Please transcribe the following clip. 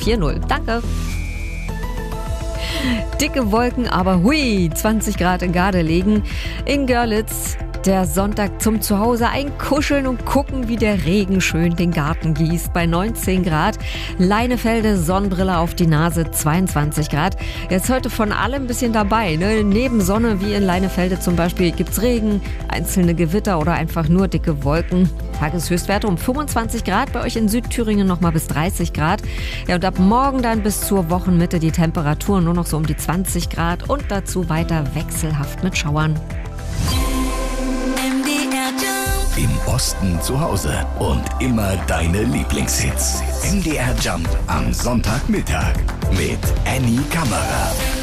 40. Danke. Dicke Wolken, aber hui, 20 Grad in Gardelegen. In Görlitz der Sonntag zum Zuhause einkuscheln und gucken, wie der Regen schön den Garten gießt. Bei 19 Grad. Leinefelde, Sonnenbrille auf die Nase, 22 Grad. Jetzt heute von allem ein bisschen dabei. Ne? Neben Sonne, wie in Leinefelde zum Beispiel, gibt's Regen, einzelne Gewitter oder einfach nur dicke Wolken. Tageshöchstwerte um 25 Grad, bei euch in Südthüringen nochmal bis 30 Grad. Ja, und ab morgen dann bis zur Wochenmitte die Temperaturen nur noch so um die 20 Grad und dazu weiter wechselhaft mit Schauern. Im Osten zu Hause und immer deine Lieblingshits. MDR Jump am Sonntagmittag mit Annie Kammerer.